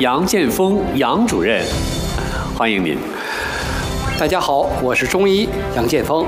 杨建峰杨主任，欢迎您。 大家好，我是中医杨建峰。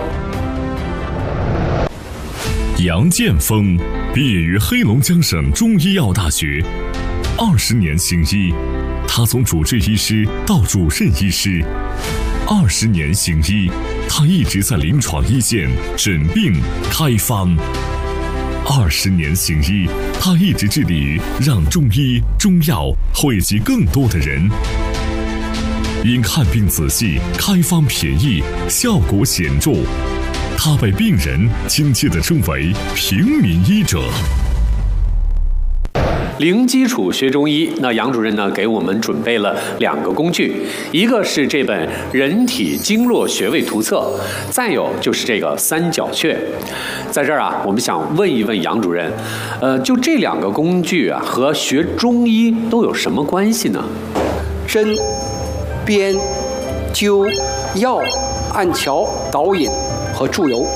杨建峰毕业于黑龙江省中医药大学，20年行医，他从主治医师到主任医师，20年行医，他一直在临床一线诊病开方。20年行医，他一直致力于让中医中药惠及更多的人。因看病仔细、开方便宜、效果显著，他被病人亲切地称为平民医者。 零基础学中医，那杨主任呢给我们准备了2个工具，一个是这本《人体经络穴位图册》，再有就是这个三角穴。在这儿啊，我们想问一问杨主任，就这2个工具啊，和学中医都有什么关系呢？ 针、砭、灸、药、按桥、导引和注油。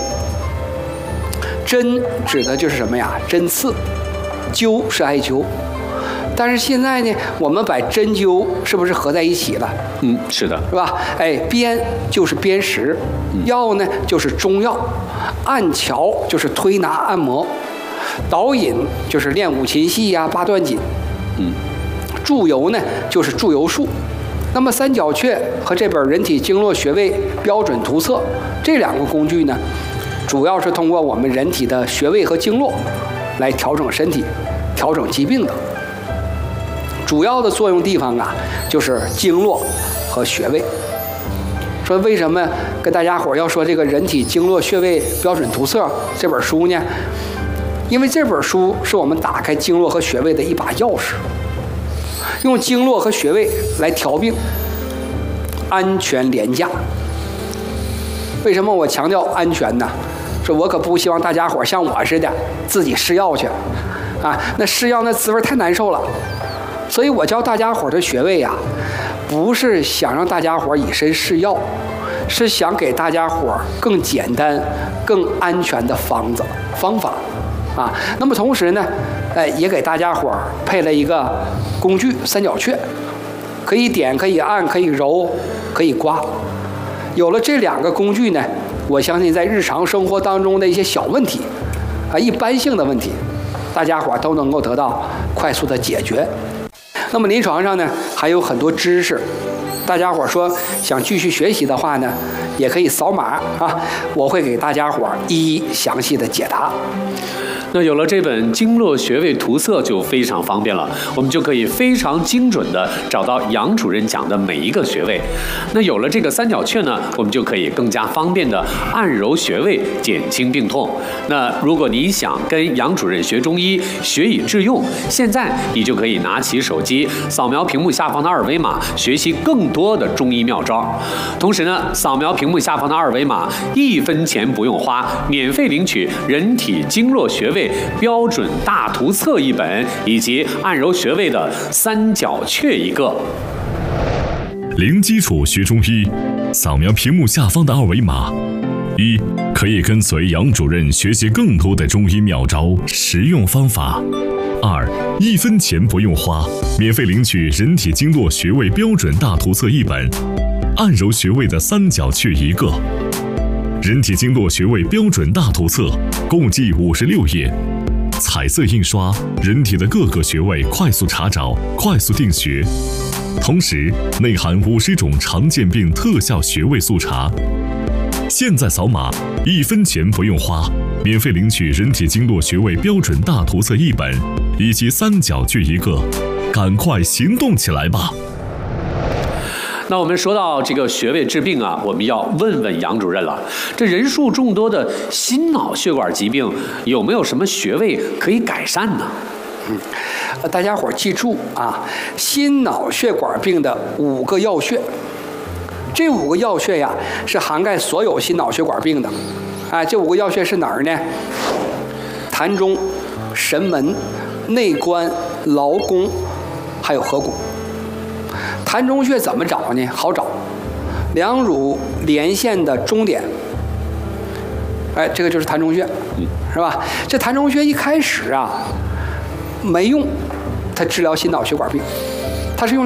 针指的就是什么呀？针刺。灸是艾灸，但是现在呢，我们把针灸是不是合在一起了？ 是的， 是吧？砭就是砭石，药呢就是中药，按桥就是推拿按摩，导引就是练五禽戏呀、八段锦，注油呢就是注油术。那么三角穴和这本《人体经络穴位标准图册》这2个工具呢，主要是通过我们人体的穴位和经络来调整身体、调整疾病的。主要的作用地方啊，就是经络和穴位。说为什么跟大家伙要说这个《人体经络穴位标准图册》这本书呢？因为这本书是我们打开经络和穴位的一把钥匙，用经络和穴位来调病，安全廉价。为什么我强调安全呢？说我可不希望大家伙像我似的自己试药去，那试药那滋味太难受了。所以我教大家伙的穴位呀，不是想让大家伙以身试药，是想给大家伙更简单、更安全的方法。那么同时呢，也给大家伙配了一个工具三角穴，可以点、可以按、可以揉、可以刮。有了这2个工具呢，我相信在日常生活当中的一些小问题，一般性的问题，大家伙都能够得到快速的解决。那么临床上呢，还有很多知识，大家伙说想继续学习的话呢，也可以扫码我会给大家伙一一详细的解答。 那有了这本经络穴位图册就非常方便了，我们就可以非常精准的找到杨主任讲的每一个穴位。那有了这个三角穴呢，我们就可以更加方便的按揉穴位，减轻病痛。那如果你想跟杨主任学中医，学以致用，现在你就可以拿起手机，扫描屏幕下方的2维码，学习更多的中医妙招。同时呢，扫描屏幕下方的2维码，1分钱不用花，免费领取《人体经络穴位标准大图册》1本，以及按揉穴位的三角穴1个。 零基础学中医，扫描屏幕下方的2维码，1可以跟随杨主任学习更多的中医妙招、实用方法；2 1分钱不用花，免费领取《人体经络穴位标准大图册》1本，按揉穴位的三角穴1个。人体经络穴位标准大图册共计56页，彩色印刷，人体的各个穴位快速查找、快速定穴，同时内含50种常见病特效穴位速查。现在扫码，1分钱不用花，免费领取《人体经络穴位标准大图册》1本，以及三角穴1个，赶快行动起来吧！ 那我们说到这个穴位治病啊，我们要问问杨主任了。这人数众多的心脑血管疾病，有没有什么穴位可以改善呢？ 大家伙记住心脑血管病的5个要穴。这5个要穴呀，是涵盖所有心脑血管病的。这5个要穴是哪儿呢？膻中、神门、内关、劳宫，还有合谷。膻中穴怎么找呢？好找，两乳连线的中点，这个就是膻中穴，是吧？这膻中穴一开始没用，它治疗心脑血管病。